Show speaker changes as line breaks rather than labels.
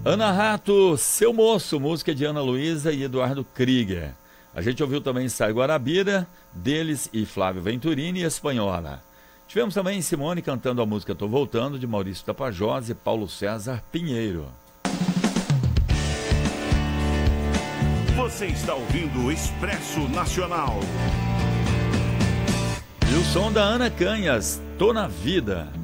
Ana Rato, Seu Moço, música de Ana Luísa e Eduardo Krieger. A gente ouviu também Sai Guarabira, deles e Flávio Venturini e Espanhola. Tivemos também Simone cantando a música Tô Voltando, de Maurício Tapajós e Paulo César Pinheiro.
Você está ouvindo o Expresso Nacional.
E o som da Ana Canhas, Tô na Vida.